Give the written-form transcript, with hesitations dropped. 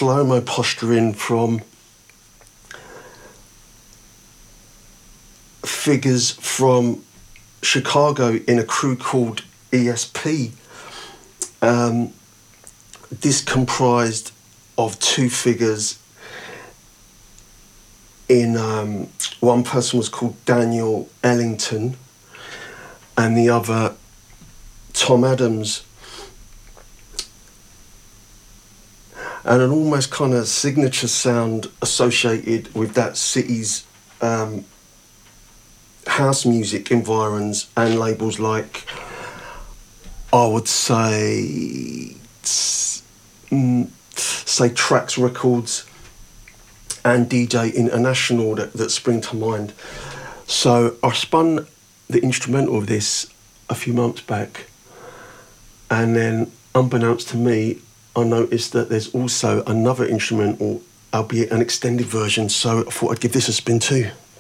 slow-mo posturing from figures from Chicago in a crew called ESP. This comprised of two figures. One person was called Daniel Ellington and the other Tom Adams. And an almost kind of signature sound associated with that city's house music environs and labels like, I would say Trax Records and DJ International that spring to mind. So I spun the instrumental of this a few months back, and then unbeknownst to me, I noticed that there's also another instrumental, albeit an extended version, so I thought I'd give this a spin too.